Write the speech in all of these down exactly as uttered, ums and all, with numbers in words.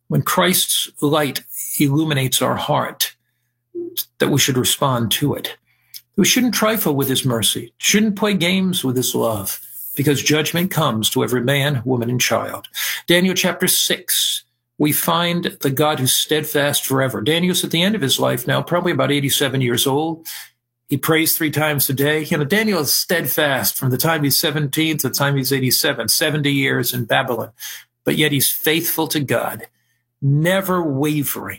when Christ's light illuminates our heart, that we should respond to it. We shouldn't trifle with his mercy, shouldn't play games with his love, because judgment comes to every man, woman, and child. Daniel chapter six, we find the God who's steadfast forever. Daniel's at the end of his life now, probably about eighty-seven years old. He prays three times a day. You know, Daniel is steadfast from the time he's seventeen to the time he's eighty-seven, seventy years in Babylon. But yet he's faithful to God, never wavering.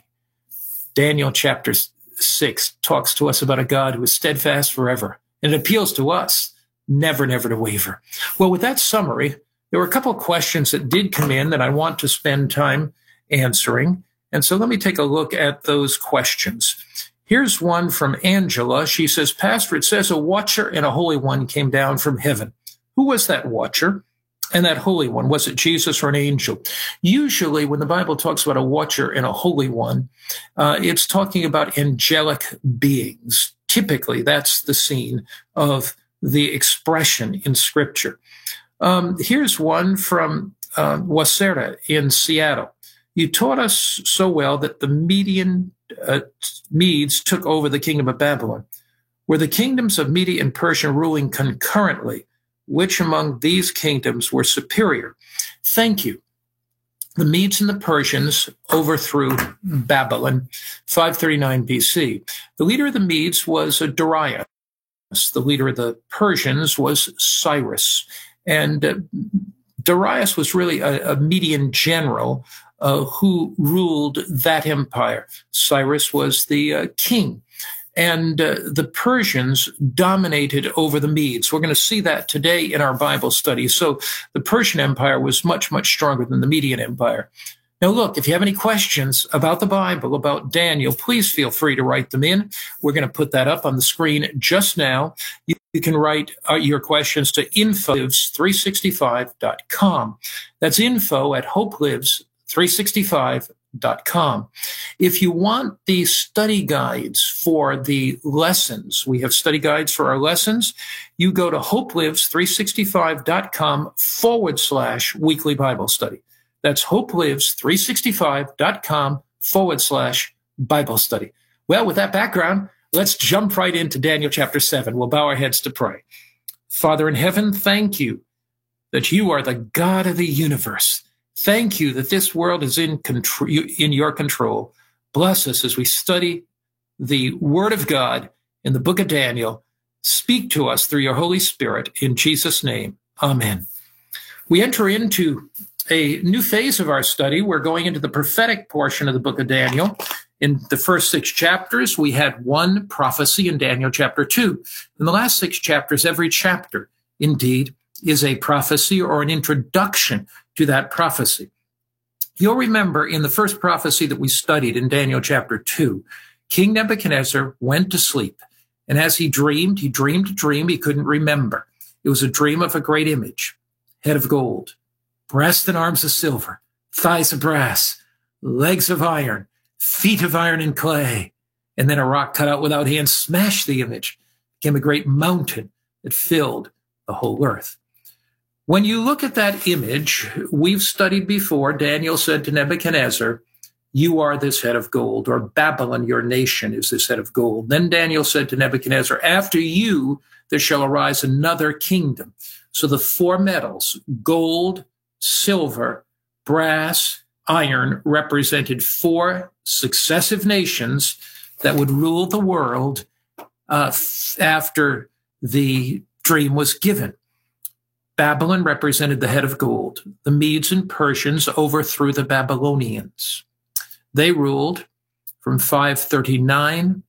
Daniel chapter six talks to us about a God who is steadfast forever. And it appeals to us, never, never to waver. Well, with that summary, there were a couple of questions that did come in that I want to spend time answering. And so let me take a look at those questions. Here's one from Angela. She says, Pastor, it says a watcher and a holy one came down from heaven. Who was that watcher and that holy one? Was it Jesus or an angel? Usually when the Bible talks about a watcher and a holy one, uh, it's talking about angelic beings. Typically, that's the scene of the expression in Scripture. Um, here's one from uh, Wasera in Seattle. You taught us so well that the Median uh, Medes took over the kingdom of Babylon. Were the kingdoms of Media and Persia ruling concurrently? Which among these kingdoms were superior? Thank you. The Medes and the Persians overthrew Babylon, five thirty-nine B C. The leader of the Medes was uh, Darius. The leader of the Persians was Cyrus. And uh, Darius was really a, a Median general uh, who ruled that empire. Cyrus was the uh, king. And uh, the Persians dominated over the Medes. We're going to see that today in our Bible study. So the Persian Empire was much, much stronger than the Median Empire. Now, look, if you have any questions about the Bible, about Daniel, please feel free to write them in. We're going to put that up on the screen just now. You, you can write uh, your questions to info at hope lives three sixty-five dot com. That's info at hope lives three sixty-five dot com. If you want the study guides for the lessons, we have study guides for our lessons, you go to hope lives three sixty-five dot com forward slash weekly Bible study. That's hope lives three sixty-five dot com forward slash Bible study. Well, with that background, let's jump right into Daniel chapter seven. We'll bow our heads to pray. Father in heaven, thank you that you are the God of the universe. Thank you that this world is in control, in your control. Bless us as we study the Word of God in the book of Daniel. Speak to us through your Holy Spirit. In Jesus' name, amen. We enter into a new phase of our study. We're going into the prophetic portion of the book of Daniel. In the first six chapters, we had one prophecy in Daniel chapter two. In the last six chapters, every chapter, indeed, is a prophecy or an introduction to that prophecy. You'll remember in the first prophecy that we studied in Daniel chapter two, King Nebuchadnezzar went to sleep. And as he dreamed, he dreamed a dream he couldn't remember. It was a dream of a great image, head of gold, breast and arms of silver, thighs of brass, legs of iron, feet of iron and clay. And then a rock cut out without hands smashed the image, became a great mountain that filled the whole earth. When you look at that image, we've studied before, Daniel said to Nebuchadnezzar, you are this head of gold, or Babylon, your nation, is this head of gold. Then Daniel said to Nebuchadnezzar, after you, there shall arise another kingdom. So the four metals, gold, silver, brass, iron, represented four successive nations that would rule the world uh, after the dream was given. Babylon represented the head of gold. The Medes and Persians overthrew the Babylonians. They ruled from five thirty-nine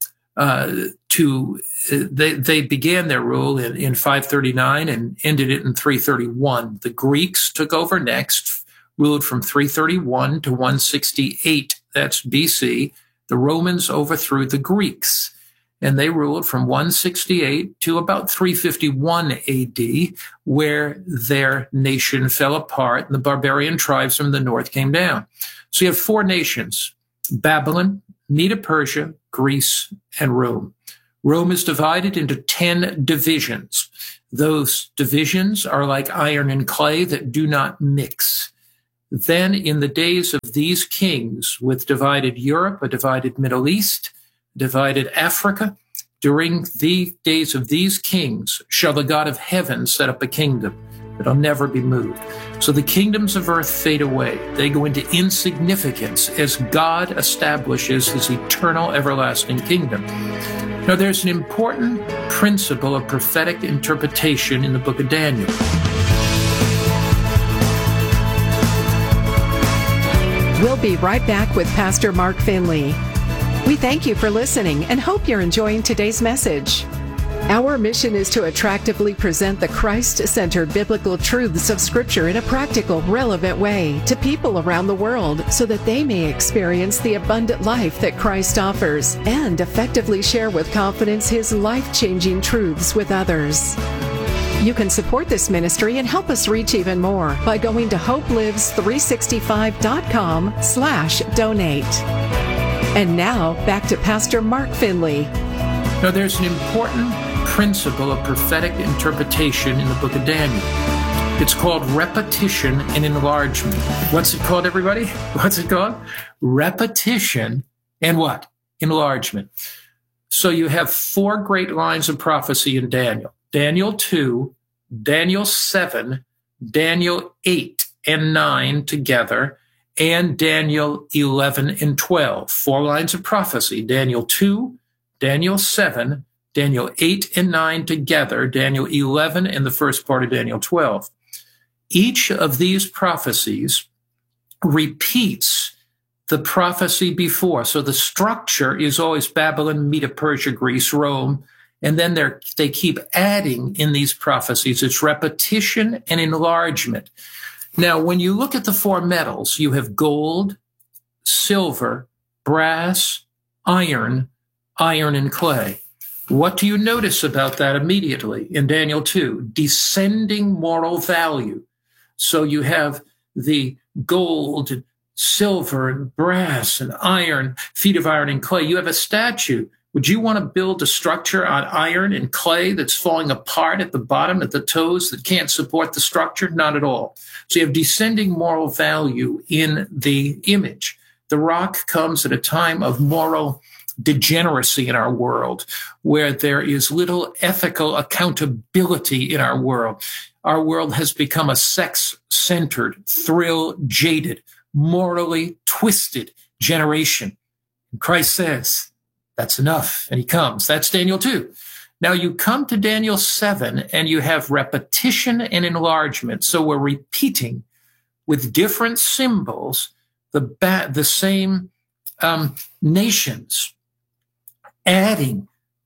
uh, to, uh, they, they began their rule in, in five thirty-nine and ended it in three thirty-one. The Greeks took over next, ruled from three thirty-one to one sixty-eight. That's B C. The Romans overthrew the Greeks, and they ruled from one sixty-eight to about three fifty-one A D, where their nation fell apart and the barbarian tribes from the north came down. So you have four nations, Babylon, Medo-Persia, Greece, and Rome. Rome is divided into ten divisions. Those divisions are like iron and clay that do not mix. Then in the days of of these kings with divided Europe, a divided Middle East, divided Africa, during the days of these kings shall the God of heaven set up a kingdom that'll never be moved. So the kingdoms of earth fade away. They go into insignificance as God establishes his eternal, everlasting kingdom. Now, there's an important principle of prophetic interpretation in the book of Daniel. We'll be right back with Pastor Mark Finley. We thank you for listening and hope you're enjoying today's message. Our mission is to attractively present the Christ-centered biblical truths of Scripture in a practical, relevant way to people around the world so that they may experience the abundant life that Christ offers and effectively share with confidence His life-changing truths with others. You can support this ministry and help us reach even more by going to hope lives three sixty-five dot com slash donate. And now, back to Pastor Mark Finley. Now, there's an important principle of prophetic interpretation in the book of Daniel. It's called repetition and enlargement. What's it called, everybody? What's it called? Repetition and what? Enlargement. So you have four great lines of prophecy in Daniel. Daniel two, Daniel seven, Daniel eight and nine together, and Daniel eleven and twelve. Four lines of prophecy. Daniel two, Daniel seven, Daniel eight and nine together, Daniel eleven and the first part of Daniel twelve. Each of these prophecies repeats the prophecy before. So the structure is always Babylon, Medo Persia, Greece, Rome, and then they're, they keep adding in these prophecies. It's repetition and enlargement. Now, when you look at the four metals, you have gold, silver, brass, iron, iron, and clay. What do you notice about that immediately in Daniel two? Descending moral value. So you have the gold, and silver, and brass, and iron, feet of iron and clay. You have a statue. Would you want to build a structure on iron and clay that's falling apart at the bottom, at the toes, that can't support the structure? Not at all. So you have descending moral value in the image. The rock comes at a time of moral degeneracy in our world, where there is little ethical accountability in our world. Our world has become a sex-centered, thrill-jaded, morally twisted generation. And Christ says, that's enough. And he comes. That's Daniel two. Now you come to Daniel seven and you have repetition and enlargement. So we're repeating with different symbols the, ba- the same um, nations, adding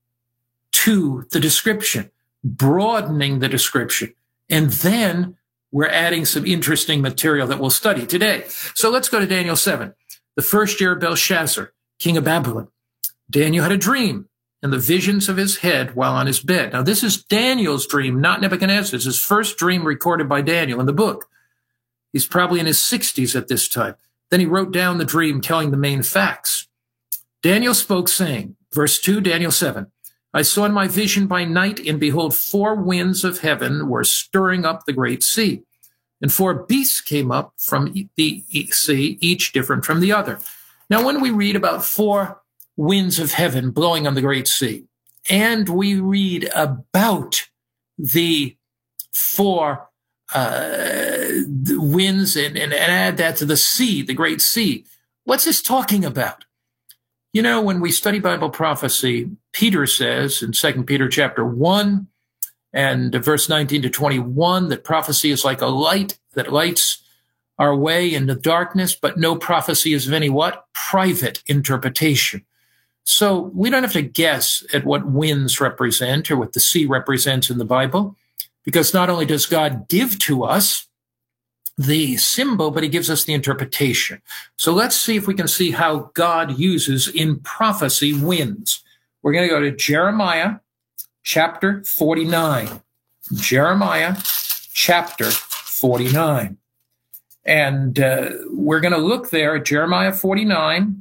to the description, broadening the description. And then we're adding some interesting material that we'll study today. So let's go to Daniel seven. The first year of Belshazzar, king of Babylon, Daniel had a dream and the visions of his head while on his bed. Now, this is Daniel's dream, not Nebuchadnezzar's. His first dream recorded by Daniel in the book. He's probably in his sixties at this time. Then he wrote down the dream, telling the main facts. Daniel spoke, saying, verse two, Daniel seven, I saw in my vision by night, and behold, four winds of heaven were stirring up the great sea. And four beasts came up from the sea, each different from the other. Now, when we read about four winds of heaven blowing on the great sea, and we read about the four uh, winds and, and, and add that to the sea, the great sea, what's this talking about? You know, when we study Bible prophecy, Peter says in Second Peter chapter one and verse nineteen to twenty-one that prophecy is like a light that lights our way in the darkness, but no prophecy is of any what? Private interpretation. So we don't have to guess at what winds represent or what the sea represents in the Bible, because not only does God give to us the symbol, but he gives us the interpretation. So let's see if we can see how God uses in prophecy winds. We're going to go to Jeremiah chapter forty-nine. Jeremiah chapter forty-nine. And uh, we're going to look there at Jeremiah forty-nine.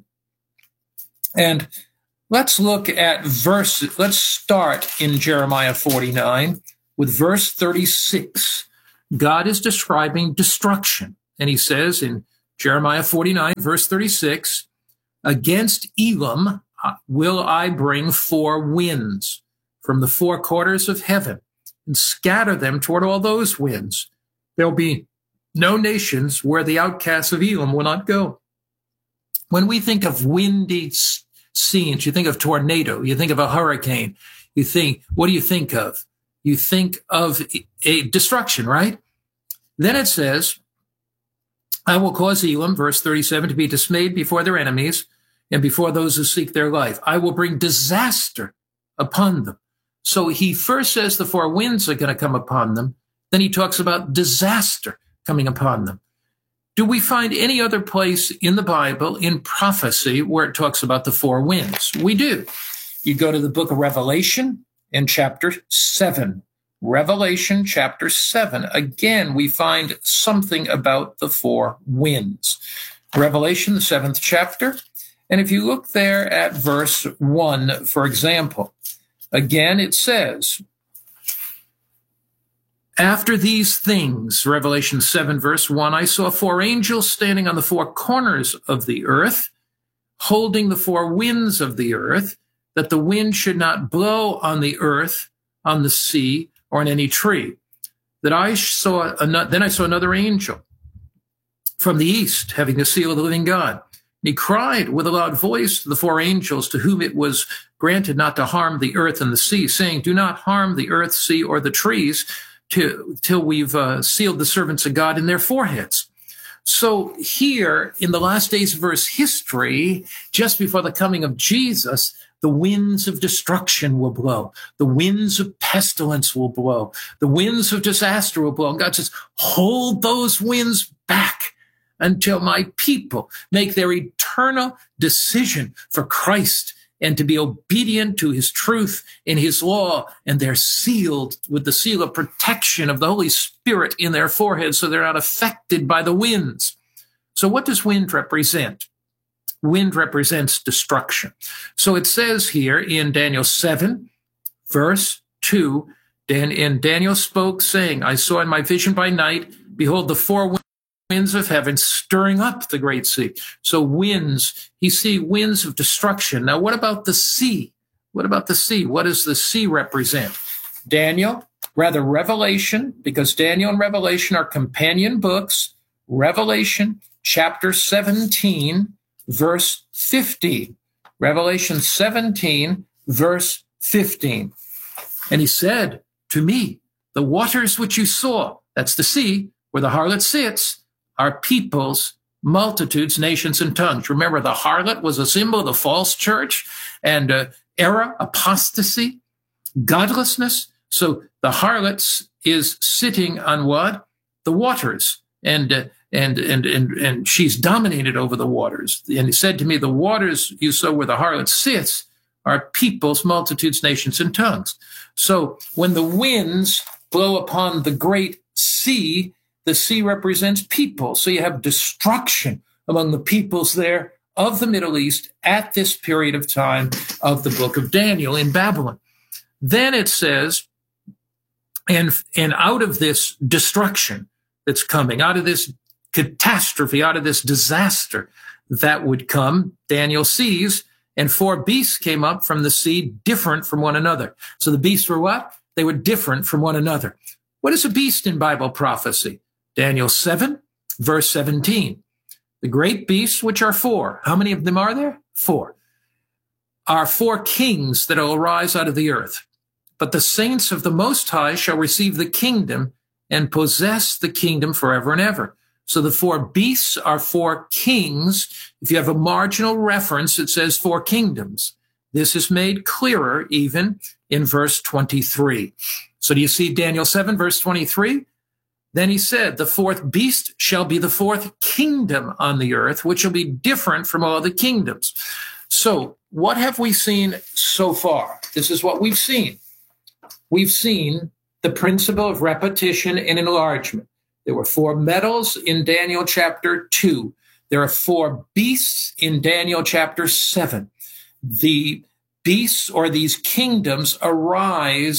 And let's look at verse, let's start in Jeremiah forty-nine with verse thirty-six. God is describing destruction. And he says in Jeremiah forty-nine, verse thirty-six, against Elam will I bring four winds from the four quarters of heaven and scatter them toward all those winds. There'll be no nations where the outcasts of Elam will not go. When we think of windy scenes, you think of tornado, you think of a hurricane, you think, what do you think of? You think of a destruction, right? Then it says, I will cause Elam, verse thirty-seven, to be dismayed before their enemies and before those who seek their life. I will bring disaster upon them. So he first says the four winds are going to come upon them. Then he talks about disaster coming upon them. Do we find any other place in the Bible, in prophecy, where it talks about the four winds? We do. You go to the book of Revelation in chapter seven. Revelation chapter seven. Again, we find something about the four winds. Revelation, the seventh chapter. And if you look there at verse one, for example, again, it says, after these things, Revelation seven, verse one, I saw four angels standing on the four corners of the earth, holding the four winds of the earth, that the wind should not blow on the earth, on the sea, or on any tree. That I saw, then I saw another angel from the east, having the seal of the living God. And he cried with a loud voice to the four angels to whom it was granted not to harm the earth and the sea, saying, do not harm the earth, sea, or the trees to, till we've uh, sealed the servants of God in their foreheads. So here in the last days of Earth's history, just before the coming of Jesus, the winds of destruction will blow. The winds of pestilence will blow. The winds of disaster will blow. And God says, hold those winds back until my people make their eternal decision for Christ and to be obedient to his truth and his law. And they're sealed with the seal of protection of the Holy Spirit in their foreheads so they're not affected by the winds. So what does wind represent? Wind represents destruction. So it says here in Daniel seven, verse two, Dan, and Daniel spoke, saying, I saw in my vision by night, behold, the four winds of heaven stirring up the great sea. So winds, he see winds of destruction. Now, what about the sea? What about the sea? What does the sea represent? Daniel, rather Revelation, because Daniel and Revelation are companion books. Revelation chapter seventeen, verse fifteen. Revelation seventeen, verse fifteen. And he said to me, the waters which you saw, that's the sea, where the harlot sits, are peoples, multitudes, nations, and tongues. Remember, the harlot was a symbol of the false church and uh, error, apostasy, godlessness. So the harlot is sitting on what? The waters. And uh, And, and, and, and she's dominated over the waters. And he said to me, the waters you saw where the harlot sits are peoples, multitudes, nations, and tongues. So when the winds blow upon the great sea, the sea represents people. So you have destruction among the peoples there of the Middle East at this period of time of the book of Daniel in Babylon. Then it says, and, and out of this destruction that's coming, out of this catastrophe, out of this disaster that would come, Daniel sees, and four beasts came up from the sea, different from one another. So the beasts were what? They were different from one another. What is a beast in Bible prophecy? Daniel seven, verse seventeen. The great beasts, which are four. How many of them are there? Four. Are four kings that will arise out of the earth. But the saints of the Most High shall receive the kingdom and possess the kingdom forever and ever. So the four beasts are four kings. If you have a marginal reference, it says four kingdoms. This is made clearer even in verse twenty-three. So do you see Daniel seven, verse twenty-three? Then he said, the fourth beast shall be the fourth kingdom on the earth, which will be different from all the kingdoms. So what have we seen so far? This is what we've seen. We've seen the principle of repetition and enlargement. There were four metals in Daniel chapter two. There are four beasts in Daniel chapter seven. The beasts or these kingdoms arise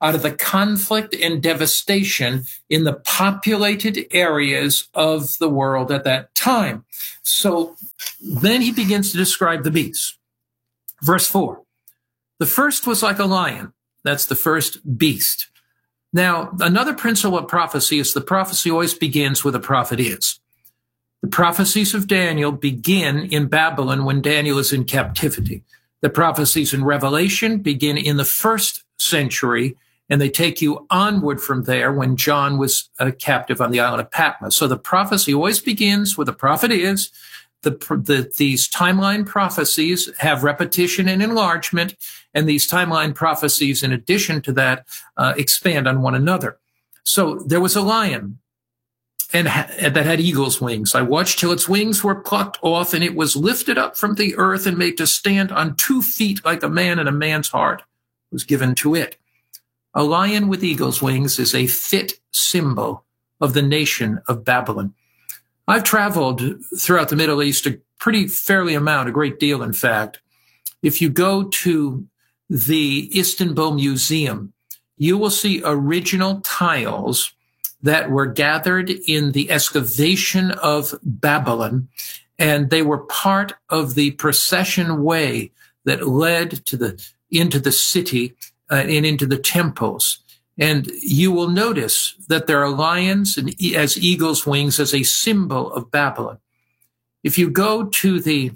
out of the conflict and devastation in the populated areas of the world at that time. So then he begins to describe the beasts. Verse four, the first was like a lion. That's the first beast. Now, another principle of prophecy is the prophecy always begins where the prophet is. The prophecies of Daniel begin in Babylon when Daniel is in captivity. The prophecies in Revelation begin in the first century, and they take you onward from there when John was uh, captive on the island of Patmos. So the prophecy always begins where the prophet is. The, the, these timeline prophecies have repetition and enlargement, and these timeline prophecies, in addition to that, uh, expand on one another. So there was a lion and ha- that had eagle's wings. I watched till its wings were plucked off, and it was lifted up from the earth and made to stand on two feet like a man, and a man's heart was given to it. A lion with eagle's wings is a fit symbol of the nation of Babylon. I've traveled throughout the Middle East a pretty fairly amount, a great deal, in fact. If you go to the Istanbul Museum, you will see original tiles that were gathered in the excavation of Babylon, and they were part of the procession way that led to the into the city uh, and into the temples. And you will notice that there are lions and as eagle's wings as a symbol of Babylon. If you go to the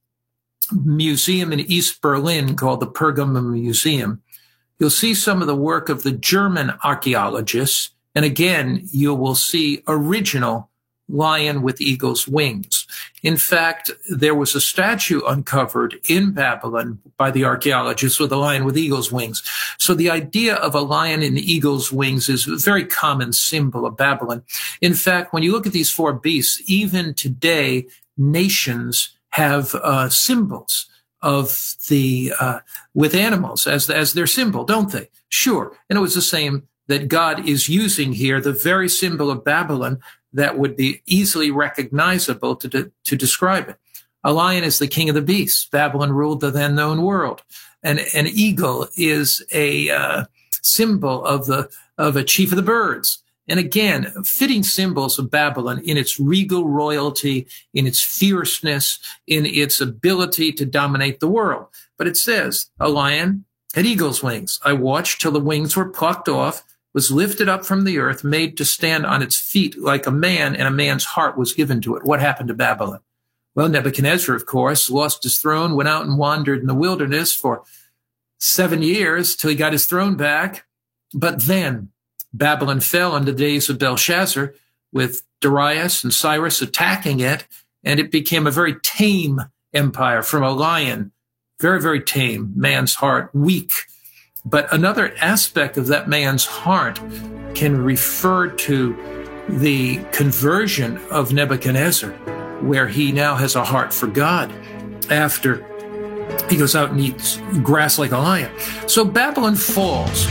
museum in East Berlin called the Pergamon Museum, you'll see some of the work of the German archaeologists. And again, you will see original lion with eagle's wings. In fact, there was a statue uncovered in Babylon by the archaeologists with a lion with eagle's wings. So the idea of a lion in eagle's wings is a very common symbol of Babylon. In fact, when you look at these four beasts, even today, nations have uh, symbols of the uh, with animals as as their symbol, don't they? Sure. And it was the same that God is using here, the very symbol of Babylon that would be easily recognizable to, de- to describe it. A lion is the king of the beasts. Babylon ruled the then known world. And an eagle is a uh, symbol of the of a chief of the birds. And again, fitting symbols of Babylon in its regal royalty, in its fierceness, in its ability to dominate the world. But it says, a lion had eagle's wings. I watched till the wings were plucked off, was lifted up from the earth, made to stand on its feet like a man, and a man's heart was given to it. What happened to Babylon? Well, Nebuchadnezzar, of course, lost his throne, went out and wandered in the wilderness for seven years till he got his throne back. But then Babylon fell in the days of Belshazzar, with Darius and Cyrus attacking it, and it became a very tame empire from a lion, very, very tame, man's heart, weak. But another aspect of that man's heart can refer to the conversion of Nebuchadnezzar, where he now has a heart for God after he goes out and eats grass like a lion. So Babylon falls.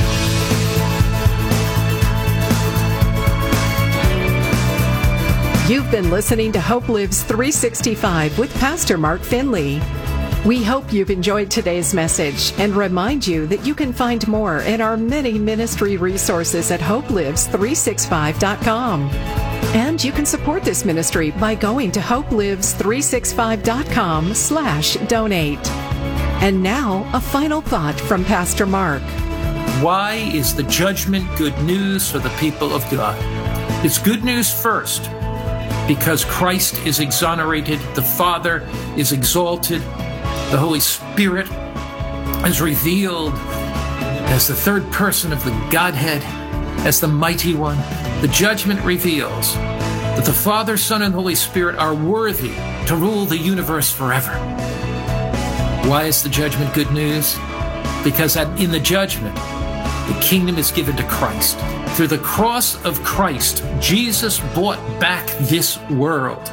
You've been listening to Hope Lives three sixty-five with Pastor Mark Finley. We hope you've enjoyed today's message and remind you that you can find more in our many ministry resources at hope lives three sixty-five dot com. And you can support this ministry by going to hope lives three sixty-five dot com slash donate. And now, a final thought from Pastor Mark. Why is the judgment good news for the people of God? It's good news first, because Christ is exonerated, the Father is exalted, the Holy Spirit is revealed as the third person of the Godhead, as the Mighty One. The judgment reveals that the Father, Son, and Holy Spirit are worthy to rule the universe forever. Why is the judgment good news? Because in the judgment, the kingdom is given to Christ. Through the cross of Christ, Jesus bought back this world.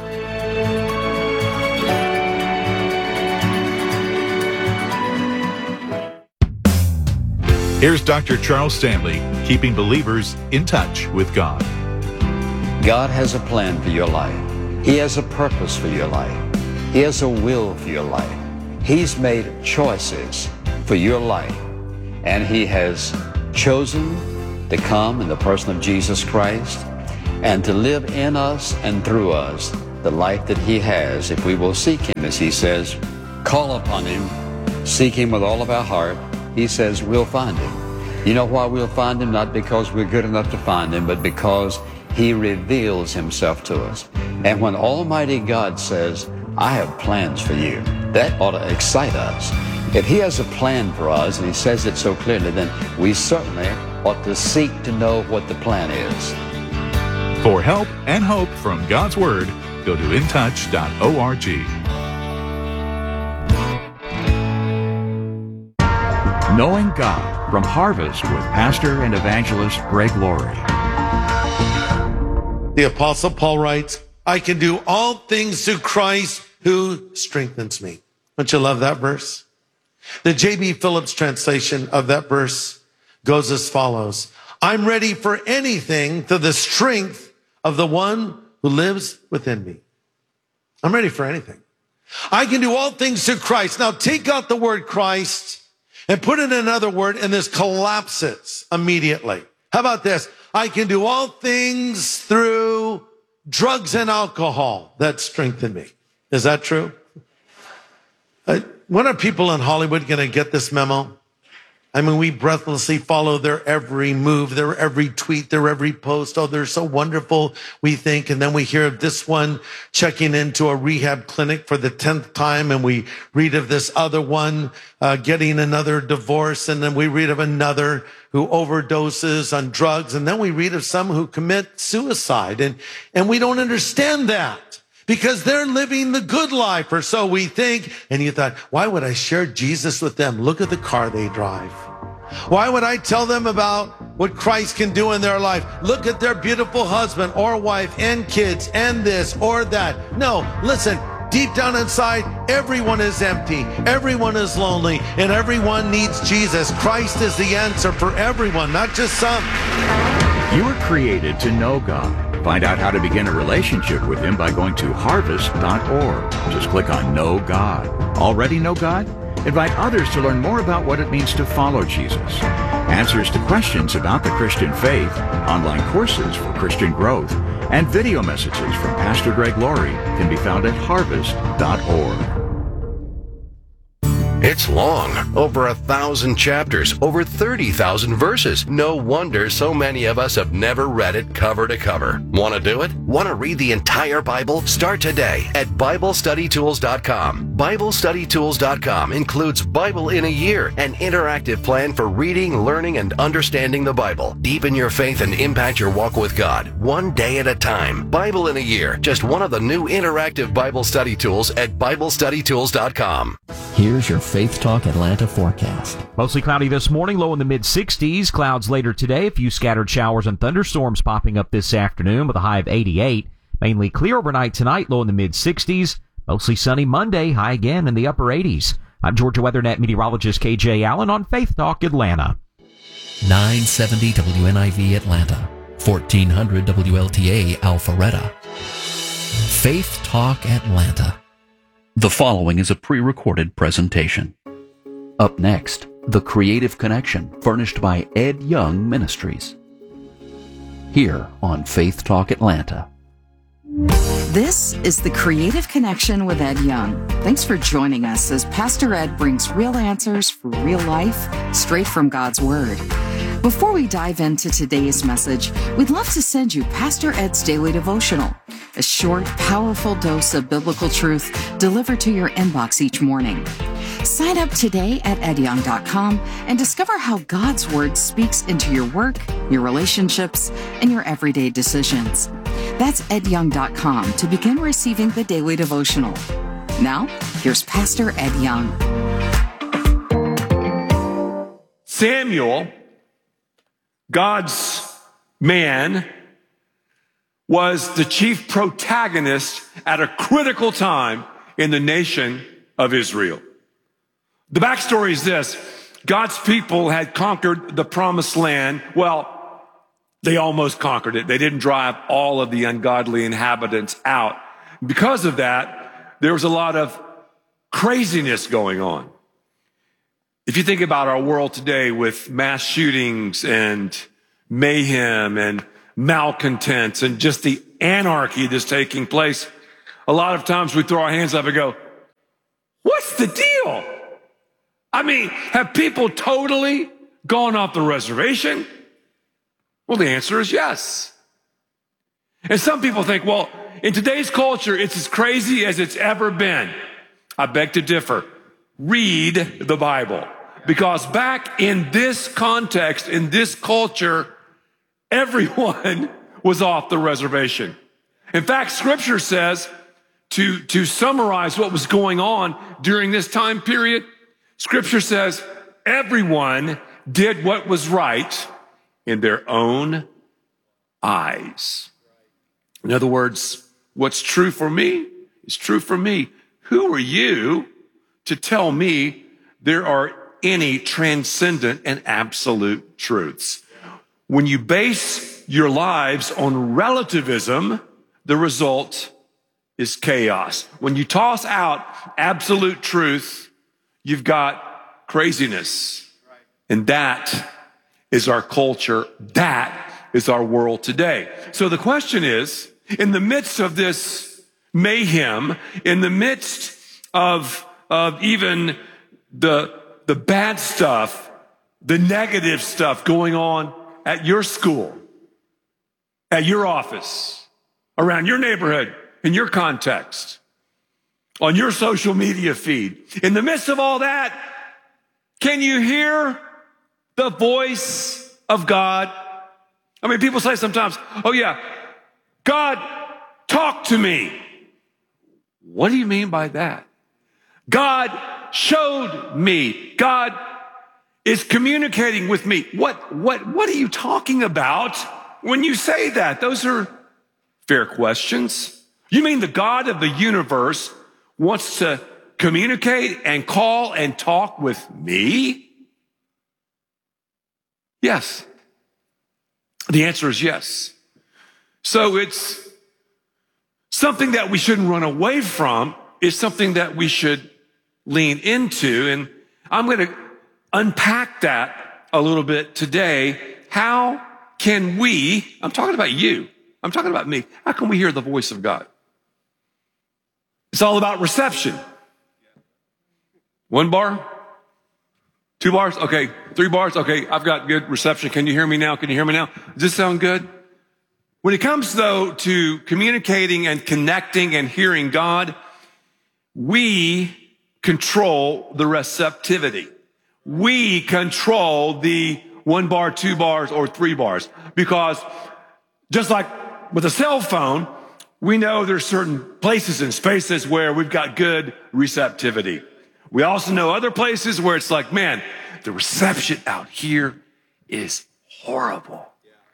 Here's Doctor Charles Stanley, keeping believers in touch with God. God has a plan for your life. He has a purpose for your life. He has a will for your life. He's made choices for your life, and He has chosen to come in the person of Jesus Christ and to live in us and through us the life that he has if we will seek him, as he says, call upon him, seek him with all of our heart. He says we'll find him. You know why we'll find him? Not because we're good enough to find him, but because he reveals himself to us. And when Almighty God says, I have plans for you, that ought to excite us. If he has a plan for us, and he says it so clearly, then we certainly ought to seek to know what the plan is. For help and hope from God's Word, go to in touch dot org. Knowing God from Harvest with Pastor and Evangelist Greg Laurie. The Apostle Paul writes, I can do all things through Christ who strengthens me. Don't you love that verse? The J B Phillips translation of that verse goes as follows. I'm ready for anything through the strength of the one who lives within me. I'm ready for anything. I can do all things through Christ. Now take out the word Christ and put in another word, and this collapses immediately. How about this? I can do all things through drugs and alcohol that strengthen me. Is that true? Uh, when are people in Hollywood going to get this memo? I mean, we breathlessly follow their every move, their every tweet, their every post. Oh, they're so wonderful, we think. And then we hear of this one checking into a rehab clinic for the tenth time. And we read of this other one uh, getting another divorce. And then we read of another who overdoses on drugs. And then we read of some who commit suicide. And, and we don't understand that because they're living the good life, or so we think. And you thought, why would I share Jesus with them? Look at the car they drive. Why would I tell them about what Christ can do in their life? Look at their beautiful husband or wife and kids and this or that. No, listen, deep down inside, everyone is empty. Everyone is lonely, and everyone needs Jesus. Christ is the answer for everyone, not just some. You were created to know God. Find out how to begin a relationship with him by going to harvest dot org. Just click on Know God. Already know God? Invite others to learn more about what it means to follow Jesus. Answers to questions about the Christian faith, online courses for Christian growth, and video messages from Pastor Greg Laurie can be found at harvest dot org. It's long, over a thousand chapters, over thirty thousand verses. No wonder so many of us have never read it cover to cover. Want to do it? Want to read the entire Bible? Start today at Bible Study Tools dot com. Bible Study Tools dot com includes Bible in a Year, an interactive plan for reading, learning, and understanding the Bible. Deepen your faith and impact your walk with God, one day at a time. Bible in a Year, just one of the new interactive Bible study tools at Bible Study Tools dot com. Here's your Faith Talk Atlanta forecast. Mostly cloudy this morning, low in the mid sixties. Clouds later today, a few scattered showers and thunderstorms popping up this afternoon with a high of eighty-eight. Mainly clear overnight tonight, low in the mid sixties. Mostly sunny Monday, high again in the upper eighties. I'm Georgia WeatherNet meteorologist K J Allen on Faith Talk Atlanta. nine seventy W N I V Atlanta, fourteen hundred W L T A Alpharetta. Faith Talk Atlanta. The following is a pre-recorded presentation. Up next, The Creative Connection, furnished by Ed Young Ministries. Here on Faith Talk Atlanta. This is The Creative Connection with Ed Young. Thanks for joining us as Pastor Ed brings real answers for real life, straight from God's Word. Before we dive into today's message, we'd love to send you Pastor Ed's Daily Devotional, a short, powerful dose of biblical truth delivered to your inbox each morning. Sign up today at ed young dot com and discover how God's Word speaks into your work, your relationships, and your everyday decisions. That's ed young dot com to begin receiving the Daily Devotional. Now, here's Pastor Ed Young. Samuel, God's man, was the chief protagonist at a critical time in the nation of Israel. The backstory is this: God's people had conquered the promised land. Well, they almost conquered it. They didn't drive all of the ungodly inhabitants out. Because of that, there was a lot of craziness going on. If you think about our world today with mass shootings and mayhem and malcontents and just the anarchy that's taking place, a lot of times we throw our hands up and go, what's the deal? I mean, have people totally gone off the reservation? Well, the answer is yes. And some people think, well, in today's culture, it's as crazy as it's ever been. I beg to differ. Read the Bible. Because back in this context, in this culture, everyone was off the reservation. In fact, Scripture says, to, to summarize what was going on during this time period, Scripture says everyone did what was right in their own eyes. In other words, what's true for me is true for me. Who are you to tell me there are any transcendent and absolute truths? When you base your lives on relativism, the result is chaos. When you toss out absolute truth, you've got craziness. And that is our culture. That is our world today. So the question is, in the midst of this mayhem, in the midst of, of even the, the bad stuff, the negative stuff going on at your school, at your office, around your neighborhood, in your context, on your social media feed, in the midst of all that, can you hear the voice of God? I mean, people say sometimes, oh yeah, God, talk to me. What do you mean by that? God showed me. God is communicating with me. What, what, what are you talking about when you say that? Those are fair questions. You mean the God of the universe wants to communicate and call and talk with me? Yes. The answer is yes. So it's something that we shouldn't run away from. It's something that we should lean into. And I'm going to unpack that a little bit today. How can we, I'm talking about you, I'm talking about me, how can we hear the voice of God? It's all about reception. One bar? Two bars? Okay. Three bars? Okay. I've got good reception. Can you hear me now? Can you hear me now? Does this sound good? When it comes, though, to communicating and connecting and hearing God, we control the receptivity. We control the one bar, two bars, or three bars. Because just like with a cell phone, we know there's certain places and spaces where we've got good receptivity. We also know other places where it's like, man, the reception out here is horrible.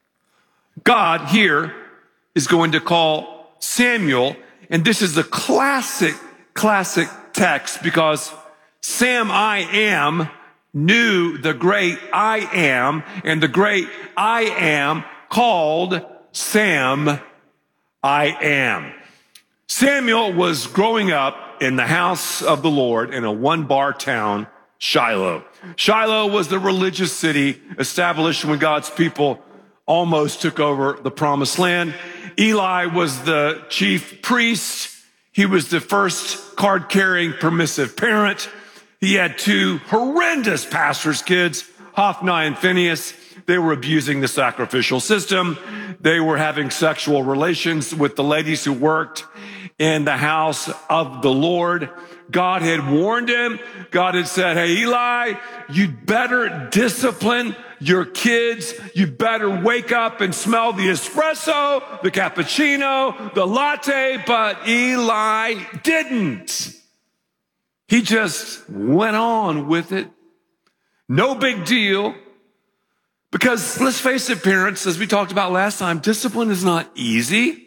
God here is going to call Samuel, and this is the classic, classic text because Sam I Am knew the great I Am, and the great I Am called Sam I Am. Samuel was growing up in the house of the Lord in a one-bar town, Shiloh. Shiloh was the religious city established when God's people almost took over the promised land. Eli was the chief priest. He was the first card-carrying permissive parent. He had two horrendous pastor's kids, Hophni and Phinehas. They were abusing the sacrificial system. They were having sexual relations with the ladies who worked in the house of the Lord. God had warned him. God had said, hey, Eli, you'd better discipline your kids. You better wake up and smell the espresso, the cappuccino, the latte. But Eli didn't. He just went on with it. No big deal. Because let's face it, parents, as we talked about last time, discipline is not easy.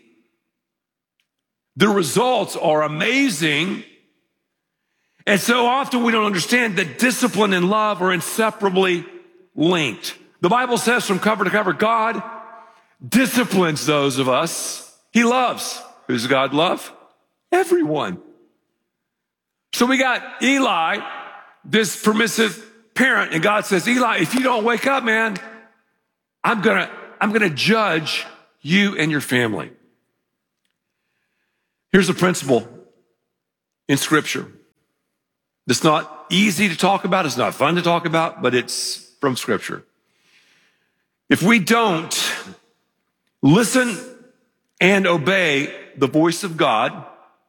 The results are amazing. And so often we don't understand that discipline and love are inseparably linked. The Bible says from cover to cover, God disciplines those of us he loves. Who does God love? Everyone. So we got Eli, this permissive parent, and God says, Eli, if you don't wake up, man, I'm gonna, I'm gonna judge you and your family. Here's a principle in Scripture. It's not easy to talk about, it's not fun to talk about, but it's from Scripture. If we don't listen and obey the voice of God,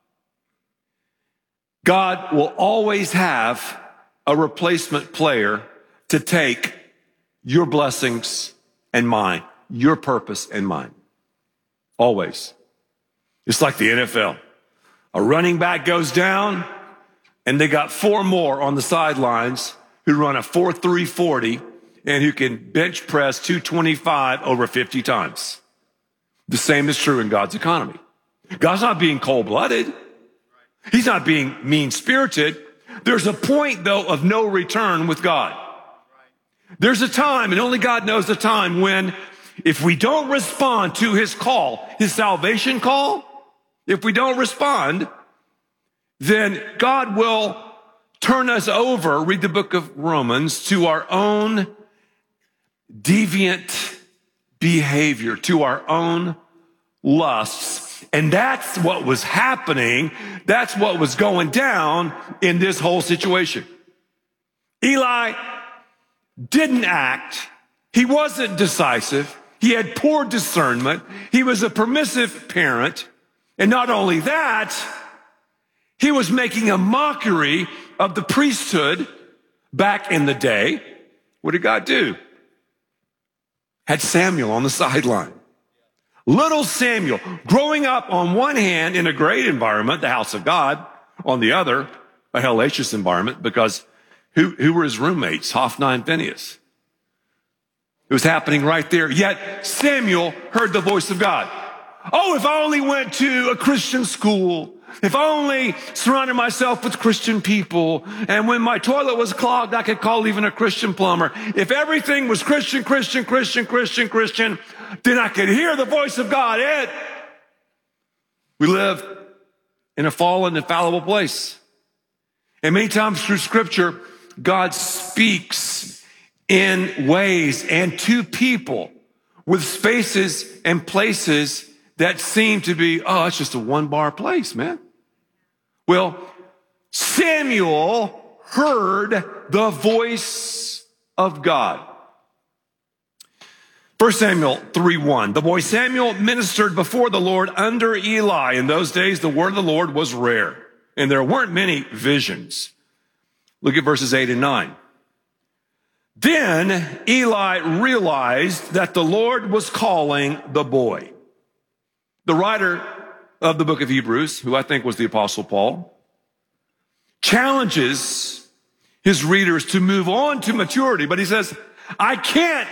God will always have a replacement player to take your blessings and mine, your purpose and mine. Always. It's like the N F L. A running back goes down, and they got four more on the sidelines who run a four three forty and who can bench press two twenty-five over fifty times. The same is true in God's economy. God's not being cold-blooded. He's not being mean-spirited. There's a point, though, of no return with God. There's a time, and only God knows the time, when if we don't respond to his call, his salvation call, if we don't respond, then God will turn us over, read the book of Romans, to our own deviant behavior, to our own lusts. And that's what was happening. That's what was going down in this whole situation. Eli didn't act. He wasn't decisive. He had poor discernment. He was a permissive parent. And not only that, he was making a mockery of the priesthood back in the day. What did God do? Had Samuel on the sideline. Little Samuel, growing up on one hand in a great environment, the house of God, on the other, a hellacious environment, because who, who were his roommates? Hophni and Phinehas. It was happening right there. Yet Samuel heard the voice of God. Oh, if I only went to a Christian school, if I only surrounded myself with Christian people, and when my toilet was clogged, I could call even a Christian plumber. If everything was Christian, Christian, Christian, Christian, Christian, then I could hear the voice of God. Ed, we live in a fallen and fallible place. And many times through Scripture, God speaks in ways and to people with spaces and places that seem to be, oh, it's just a one-bar place, man. Well, Samuel heard the voice of God. First Samuel three one, the boy Samuel ministered before the Lord under Eli. In those days, the word of the Lord was rare, and there weren't many visions. Look at verses eight and nine. Then Eli realized that the Lord was calling the boy. The writer of the book of Hebrews, who I think was the Apostle Paul, challenges his readers to move on to maturity, but he says, I can't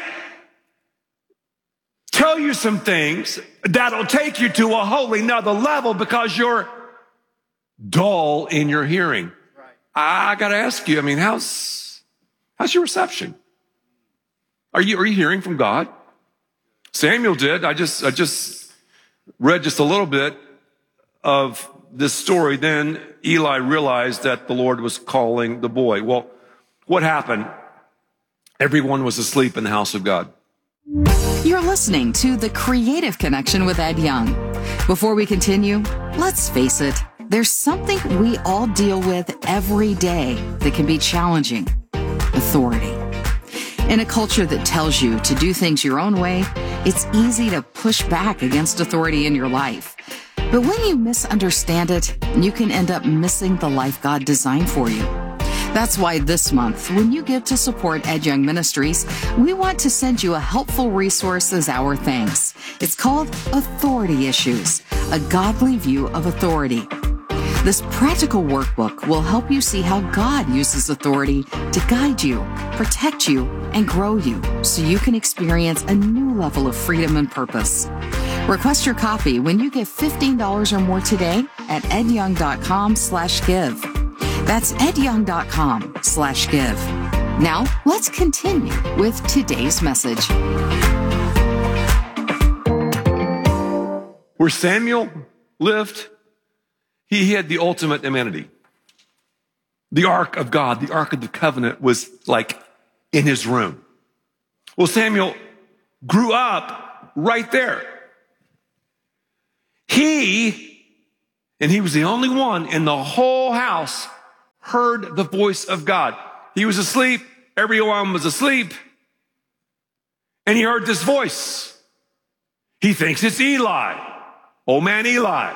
tell you some things that'll take you to a whole nother level because you're dull in your hearing. Right. I got to ask you, I mean, how's, how's your reception? Are you, are you hearing from God? Samuel did. I just, I just read just a little bit of this story. Then Eli realized that the Lord was calling the boy. Well, what happened? Everyone was asleep in the house of God. You're listening to The Creative Connection with Ed Young. Before we continue, let's face it, there's something we all deal with every day that can be challenging: authority. In a culture that tells you to do things your own way, it's easy to push back against authority in your life. But when you misunderstand it, you can end up missing the life God designed for you. That's why this month, when you give to support Ed Young Ministries, we want to send you a helpful resource as our thanks. It's called Authority Issues, a godly view of authority. This practical workbook will help you see how God uses authority to guide you, protect you, and grow you so you can experience a new level of freedom and purpose. Request your copy when you give fifteen dollars or more today at edyoung.com slash give. That's edyoung.com slash give. Now, let's continue with today's message. Where Samuel lived, he had the ultimate amenity. The Ark of God, the Ark of the Covenant, was like in his room. Well, Samuel grew up right there. He, and he was the only one in the whole house, heard the voice of God. He was asleep. Everyone was asleep. And he heard this voice. He thinks it's Eli. Old man Eli.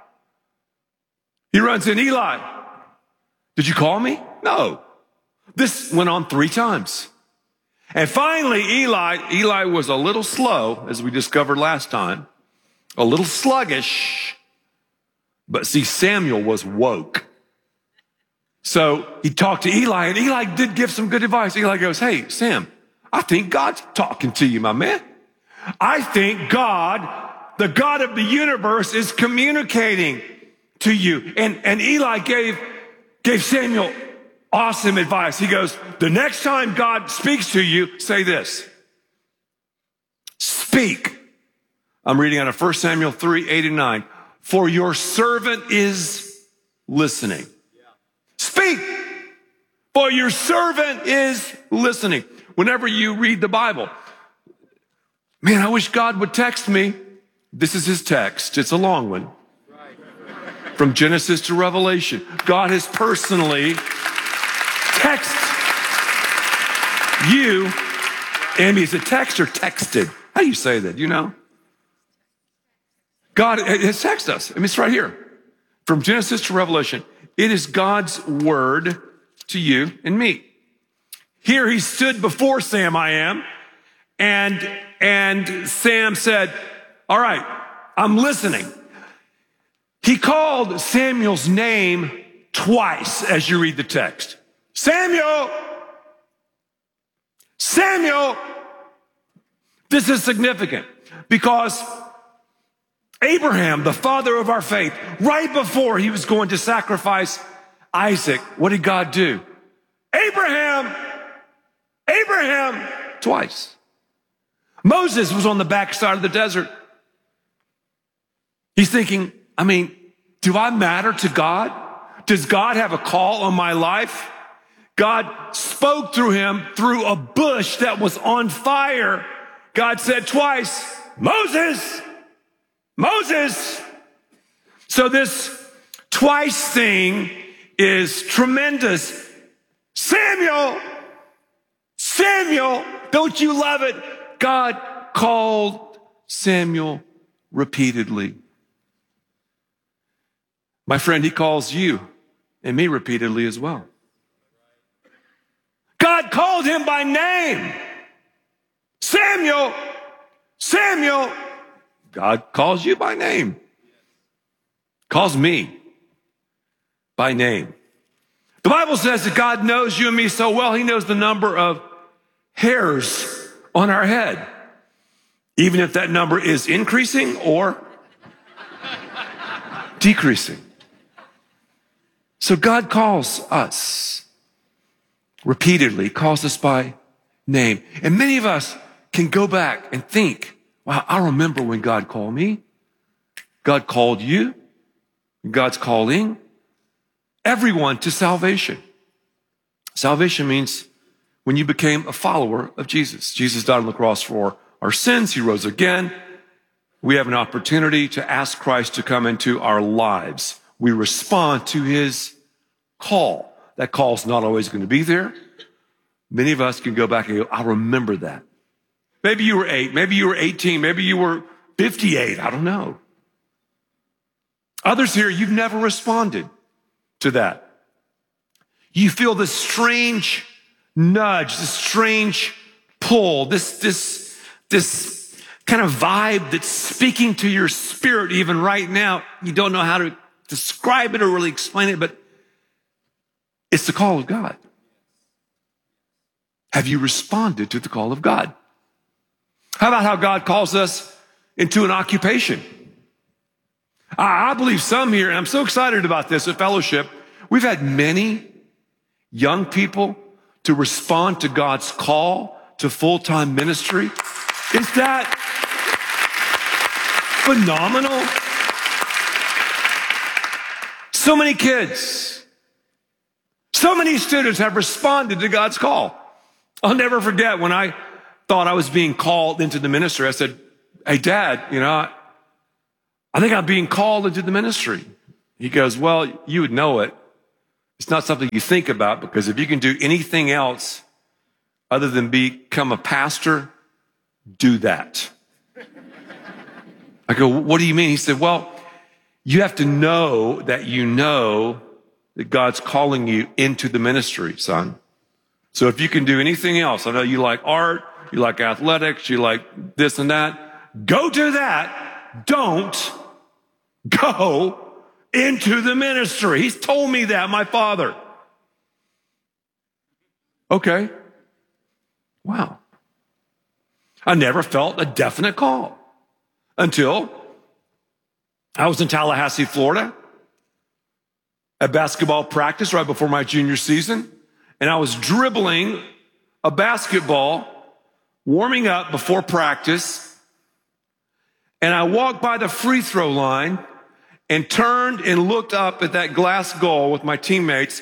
He runs in, Eli, did you call me? No. This went on three times. And finally, Eli, Eli was a little slow, as we discovered last time, a little sluggish. But see, Samuel was woke. So he talked to Eli, and Eli did give some good advice. Eli goes, hey, Sam, I think God's talking to you, my man. I think God, the God of the universe, is communicating to you. And, and Eli gave, gave Samuel awesome advice. He goes, the next time God speaks to you, say this. Speak. I'm reading out of First Samuel three, eight and nine. For your servant is listening. Speak. For your servant is listening. Whenever you read the Bible, man, I wish God would text me. This is his text. It's a long one. From Genesis to Revelation. God has personally texted you. Amy, is it text or texted? How do you say that? You know? God has texted us. I mean, it's right here. From Genesis to Revelation. It is God's word to you and me. Here he stood before Sam, I am, and, and Sam said, all right, I'm listening. He called Samuel's name twice as you read the text. Samuel! Samuel! This is significant because Abraham, the father of our faith, right before he was going to sacrifice Isaac, what did God do? Abraham! Abraham! Twice. Moses was on the backside of the desert. He's thinking, I mean, do I matter to God? Does God have a call on my life? God spoke through him through a bush that was on fire. God said twice, Moses! Moses! So this twice thing is tremendous. Samuel! Samuel! Don't you love it? God called Samuel repeatedly. My friend, he calls you and me repeatedly as well. God called him by name. Samuel! Samuel! God calls you by name. Calls me by name. The Bible says that God knows you and me so well, he knows the number of hairs on our head. Even if that number is increasing or decreasing. So God calls us repeatedly, calls us by name. And many of us can go back and think, wow, I remember when God called me. God called you. God's calling everyone to salvation. Salvation means when you became a follower of Jesus. Jesus died on the cross for our sins. He rose again. We have an opportunity to ask Christ to come into our lives. We respond to his call. That call's not always going to be there. Many of us can go back and go, I remember that. Maybe you were eight, maybe you were eighteen, maybe you were fifty-eight, I don't know. Others here, you've never responded to that. You feel this strange nudge, this strange pull, this, this, this kind of vibe that's speaking to your spirit even right now. You don't know how to describe it or really explain it, but it's the call of God. Have you responded to the call of God? How about how God calls us into an occupation? I believe some here, and I'm so excited about this at Fellowship, we've had many young people to respond to God's call to full-time ministry. Is that phenomenal? So many kids, so many students have responded to God's call. I'll never forget when I thought I was being called into the ministry. I said, hey, Dad, you know, I, I think I'm being called into the ministry. He goes, well, you would know it. It's not something you think about, because if you can do anything else other than become a pastor, do that. I go, what do you mean? He said, well, you have to know that you know that God's calling you into the ministry, son. So if you can do anything else, I know you like art, you like athletics, you like this and that, go do that. Don't go into the ministry. He's told me that, my father. Okay. Wow. I never felt a definite call until I was in Tallahassee, Florida, at basketball practice right before my junior season. And I was dribbling a basketball, warming up before practice. And I walked by the free throw line and turned and looked up at that glass goal with my teammates.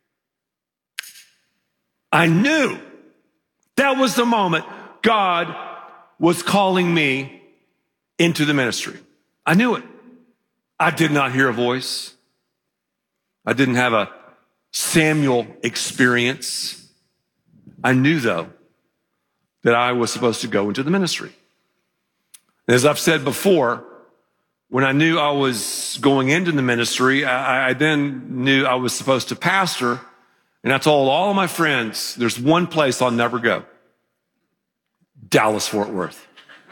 I knew that was the moment God was calling me into the ministry. I knew it. I did not hear a voice. I didn't have a Samuel experience. I knew, though, that I was supposed to go into the ministry. As I've said before, when I knew I was going into the ministry, I, I then knew I was supposed to pastor. And I told all of my friends, there's one place I'll never go. Dallas, Fort Worth.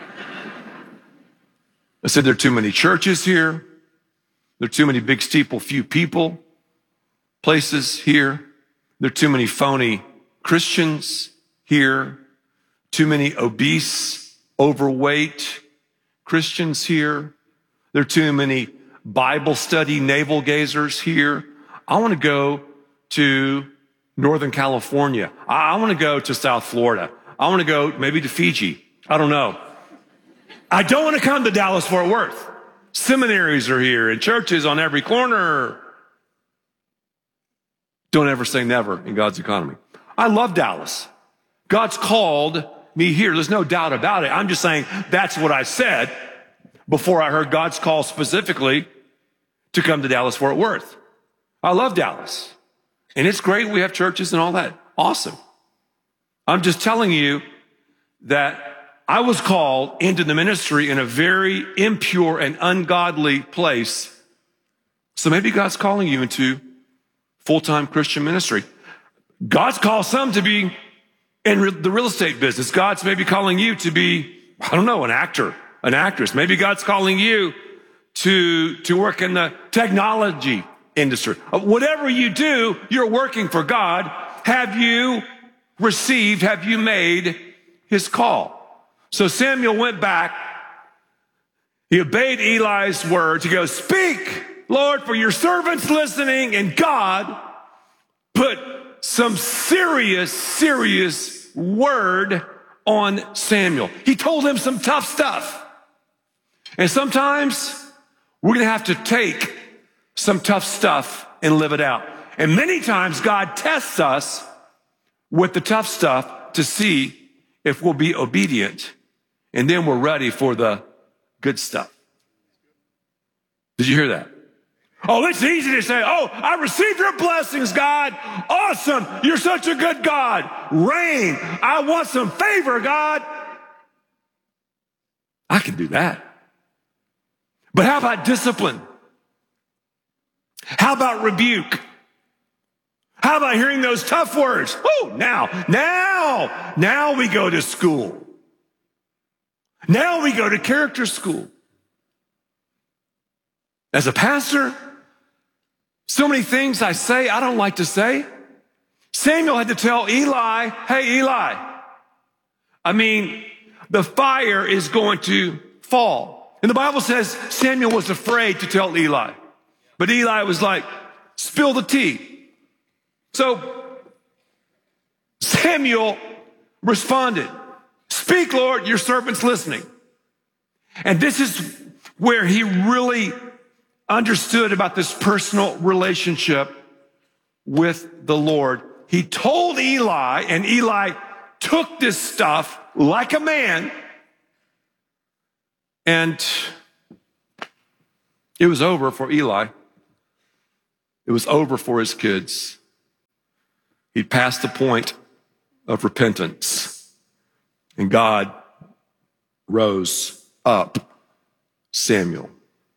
I said, there are too many churches here. There are too many big steeple, few people places here. There are too many phony Christians here. Too many obese, overweight Christians here. There are too many Bible study navel gazers here. I want to go to Northern California. I want to go to South Florida. I want to go maybe to Fiji. I don't know. I don't want to come to Dallas, Fort Worth. Seminaries are here and churches on every corner. Don't ever say never in God's economy. I love Dallas. God's called me here. There's no doubt about it. I'm just saying that's what I said before I heard God's call specifically to come to Dallas, Fort Worth. I love Dallas. And it's great. We have churches and all that. Awesome. I'm just telling you that I was called into the ministry in a very impure and ungodly place. So maybe God's calling you into full-time Christian ministry. God's called some to be in the real estate business. God's maybe calling you to be, I don't know, an actor, an actress. Maybe God's calling you to, to work in the technology industry. Whatever you do, you're working for God. Have you received, have you made his call? So Samuel went back. He obeyed Eli's words. He goes, speak, Lord, for your servant's listening. And God put some serious, serious word on Samuel. He told him some tough stuff. And sometimes we're going to have to take some tough stuff and live it out. And many times God tests us with the tough stuff to see if we'll be obedient. And then we're ready for the good stuff. Did you hear that? Oh, it's easy to say, oh, I received your blessings, God. Awesome. You're such a good God. Rain. I want some favor, God. I can do that. But how about discipline? How about rebuke? How about hearing those tough words? Oh, now, now, now we go to school. Now we go to character school. As a pastor, so many things I say I don't like to say. Samuel had to tell Eli, hey, Eli, I mean, the fire is going to fall. And the Bible says Samuel was afraid to tell Eli. But Eli was like, spill the tea. So Samuel responded, speak, Lord, your servant's listening. And this is where he really understood about this personal relationship with the Lord. He told Eli, and Eli took this stuff like a man, and it was over for Eli. It was over for his kids. He'd passed the point of repentance, and God rose up Samuel.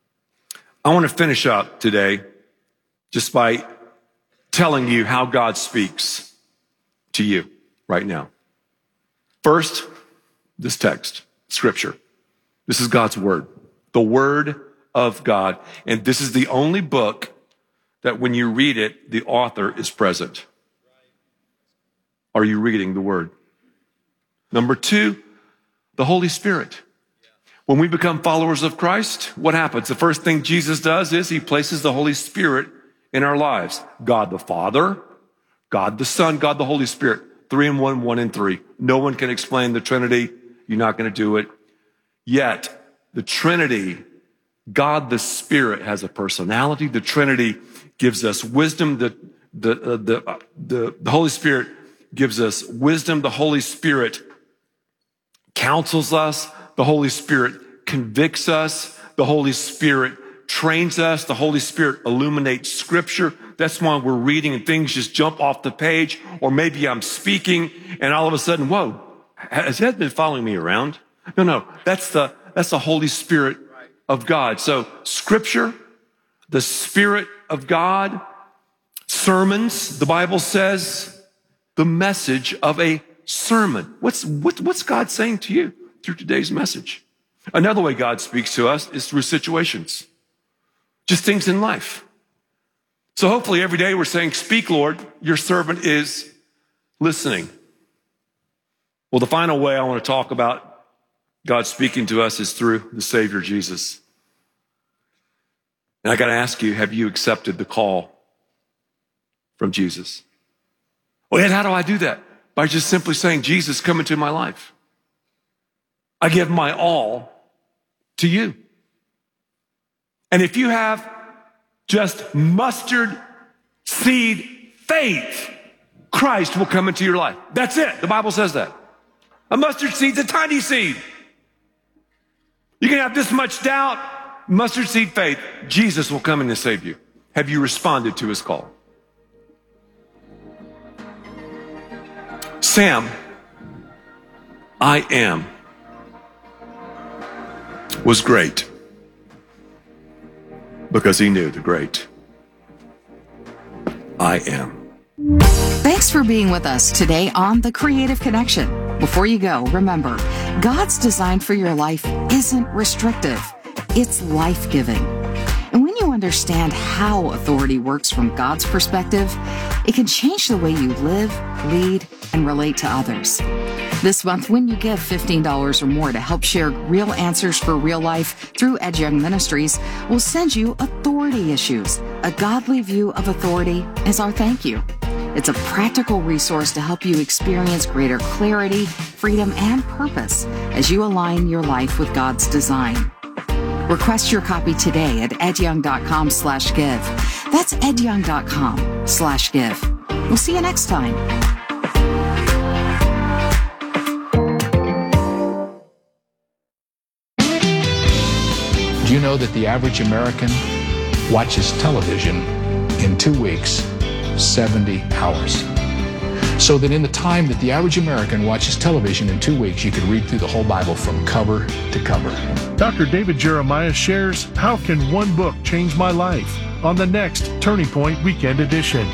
I want to finish up today just by telling you how God speaks to you right now. First, this text, Scripture. This is God's Word, the Word of God. And this is the only book that when you read it, the author is present. Are you reading the Word? Number two, the Holy Spirit. When we become followers of Christ, what happens? The first thing Jesus does is he places the Holy Spirit in our lives. God the Father, God the Son, God the Holy Spirit. Three in one, one in three. No one can explain the Trinity. You're not going to do it. Yet, the Trinity, God the Spirit has a personality. The Trinity gives us wisdom. The, the, uh, the, uh, the, the Holy Spirit gives us wisdom. The Holy Spirit counsels us. The Holy Spirit convicts us. The Holy Spirit trains us. The Holy Spirit illuminates Scripture. That's why we're reading and things just jump off the page. Or maybe I'm speaking and all of a sudden, whoa, has Ed been following me around? No, no, that's the, that's the Holy Spirit of God. So Scripture, the Spirit of God, sermons, the Bible says, the message of a sermon. What's, what, what's God saying to you through today's message? Another way God speaks to us is through situations, just things in life. So hopefully every day we're saying, speak, Lord, your servant is listening. Well, the final way I want to talk about God speaking to us is through the Savior, Jesus. And I got to ask you, have you accepted the call from Jesus? Well, Ed, how do I do that? By just simply saying, Jesus, come into my life. I give my all to you. And if you have just mustard seed faith, Christ will come into your life. That's it. The Bible says that. A mustard seed's a tiny seed. You can have this much doubt, mustard seed faith. Jesus will come in and save you. Have you responded to his call? Sam, I am, was great because he knew the great I am. Thanks for being with us today on The Creative Connection. Before you go, remember, God's design for your life isn't restrictive. It's life-giving. And when you understand how authority works from God's perspective, it can change the way you live, lead, and relate to others. This month, when you give fifteen dollars or more to help share real answers for real life through Ed Young Ministries, we'll send you Authority Issues, a godly view of authority as our thank you. It's a practical resource to help you experience greater clarity, freedom, and purpose as you align your life with God's design. Request your copy today at edyoung.com slash give. That's edyoung.com slash give. We'll see you next time. Do you know that the average American watches television in two weeks, seventy hours? So that in the time that the average American watches television in two weeks, you could read through the whole Bible from cover to cover. Doctor David Jeremiah shares How Can One Book Change My Life? On the next Turning Point Weekend Edition.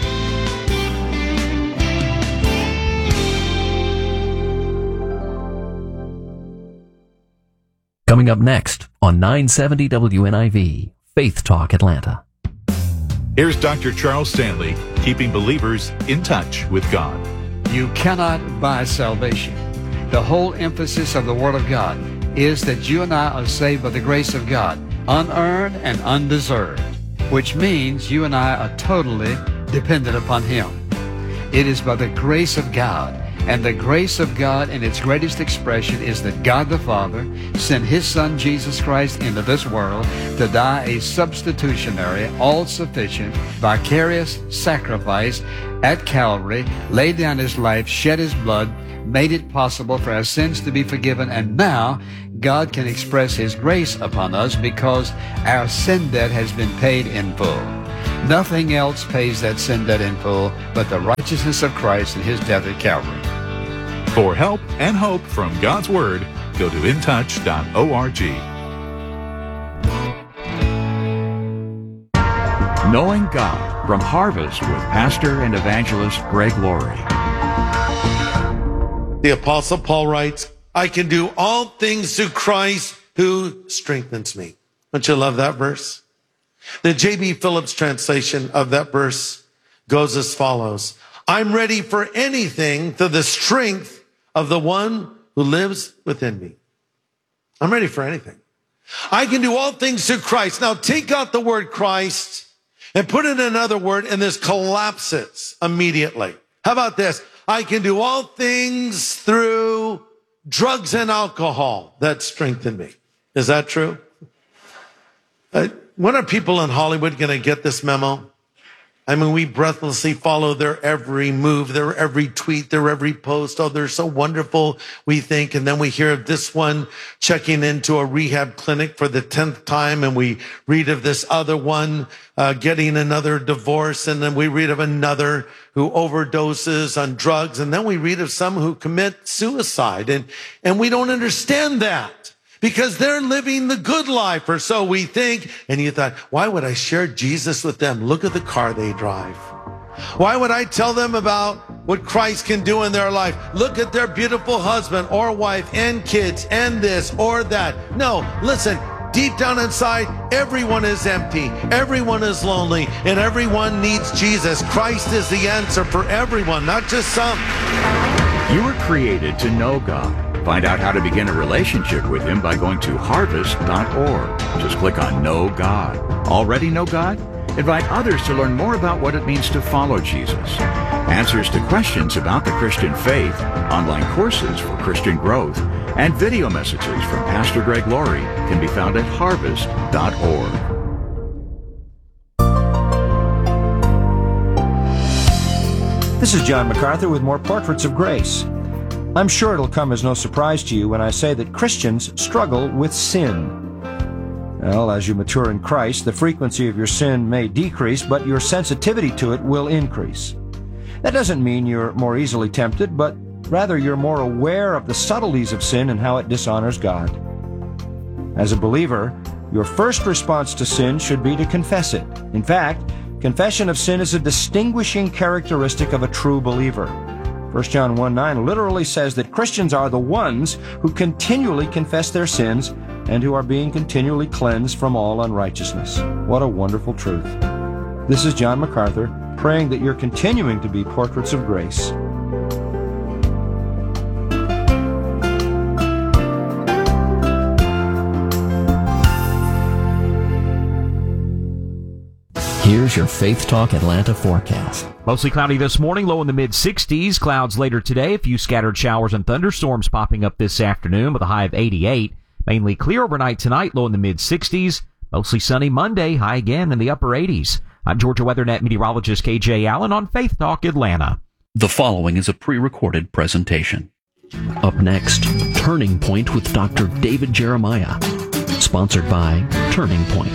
Coming up next on nine seventy W N I V, Faith Talk Atlanta. Here's Doctor Charles Stanley, keeping believers in touch with God. You cannot buy salvation. The whole emphasis of the Word of God is that you and I are saved by the grace of God, unearned and undeserved, which means you and I are totally dependent upon Him. It is by the grace of God And the grace of God in its greatest expression is that God the Father sent His Son Jesus Christ into this world to die a substitutionary, all-sufficient, vicarious sacrifice at Calvary, laid down His life, shed His blood, made it possible for our sins to be forgiven, and now God can express His grace upon us because our sin debt has been paid in full. Nothing else pays that sin debt in full but the righteousness of Christ and His death at Calvary. For help and hope from God's Word, go to in touch dot org. Knowing God from Harvest with Pastor and Evangelist Greg Laurie. The Apostle Paul writes, I can do all things through Christ who strengthens me. Don't you love that verse? The J B Phillips translation of that verse goes as follows. I'm ready for anything through the strength of the one who lives within me. I'm ready for anything. I can do all things through Christ. Now take out the word Christ and put in another word, and this collapses immediately. How about this? I can do all things through drugs and alcohol that strengthen me. Is that true? Uh, when are people in Hollywood going to get this memo? I mean, we breathlessly follow their every move, their every tweet, their every post. Oh, they're so wonderful, we think. And then we hear of this one checking into a rehab clinic for the tenth time. And we read of this other one uh, getting another divorce. And then we read of another who overdoses on drugs. And then we read of some who commit suicide. And, and we don't understand that, because they're living the good life, or so we think. And you thought, why would I share Jesus with them? Look at the car they drive. Why would I tell them about what Christ can do in their life? Look at their beautiful husband or wife and kids and this or that. No, listen, deep down inside, everyone is empty. Everyone is lonely, and everyone needs Jesus. Christ is the answer for everyone, not just some. You were created to know God. Find out how to begin a relationship with Him by going to harvest dot org. Just click on Know God. Already know God? Invite others to learn more about what it means to follow Jesus. Answers to questions about the Christian faith, online courses for Christian growth, and video messages from Pastor Greg Laurie can be found at harvest dot org. This is John MacArthur with more Portraits of Grace. I'm sure it'll come as no surprise to you when I say that Christians struggle with sin. Well, as you mature in Christ, the frequency of your sin may decrease, but your sensitivity to it will increase. That doesn't mean you're more easily tempted, but rather you're more aware of the subtleties of sin and how it dishonors God. As a believer, your first response to sin should be to confess it. In fact, confession of sin is a distinguishing characteristic of a true believer. First John one nine literally says that Christians are the ones who continually confess their sins and who are being continually cleansed from all unrighteousness. What a wonderful truth. This is John MacArthur, praying that you're continuing to be portraits of grace. Here's your Faith Talk Atlanta forecast. Mostly cloudy this morning, low in the mid sixties. Clouds later today, a few scattered showers and thunderstorms popping up this afternoon with a high of eighty-eight. Mainly clear overnight tonight, low in the mid sixties. Mostly sunny Monday, high again in the upper eighties. I'm Georgia WeatherNet meteorologist K J Allen on Faith Talk Atlanta. The following is a pre-recorded presentation. Up next, Turning Point with Doctor David Jeremiah. Sponsored by Turning Point.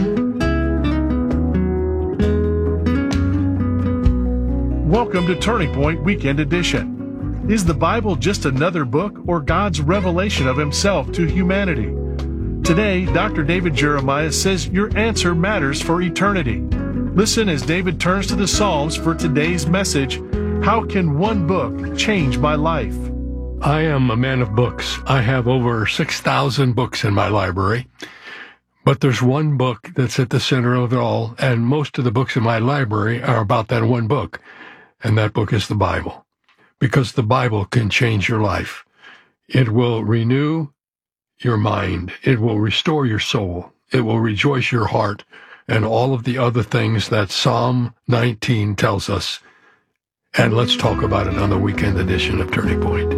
Welcome to Turning Point Weekend Edition. Is the Bible just another book or God's revelation of Himself to humanity? Today, Doctor David Jeremiah says your answer matters for eternity. Listen as David turns to the Psalms for today's message, How Can One Book Change My Life? I am a man of books. I have over six thousand books in my library. But there's one book that's at the center of it all, and most of the books in my library are about that one book. And that book is the Bible, because the Bible can change your life. It will renew your mind. It will restore your soul. It will rejoice your heart, and all of the other things that Psalm nineteen tells us. And let's talk about it on the weekend edition of Turning Point.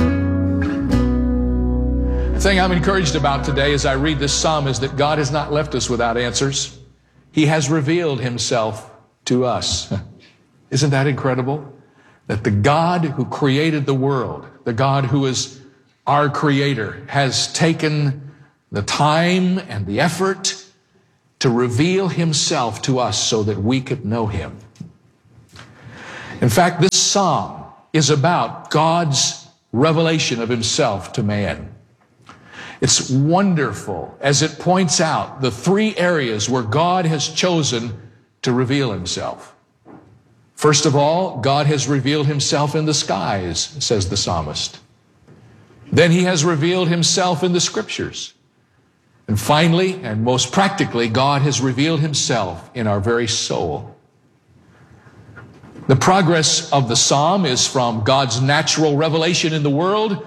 The thing I'm encouraged about today as I read this psalm is that God has not left us without answers. He has revealed himself to us. Isn't that incredible? That the God who created the world, the God who is our creator, has taken the time and the effort to reveal himself to us so that we could know him. In fact, this psalm is about God's revelation of himself to man. It's wonderful as it points out the three areas where God has chosen to reveal himself. First of all, God has revealed himself in the skies, says the psalmist. Then he has revealed himself in the scriptures. And finally, and most practically, God has revealed himself in our very soul. The progress of the psalm is from God's natural revelation in the world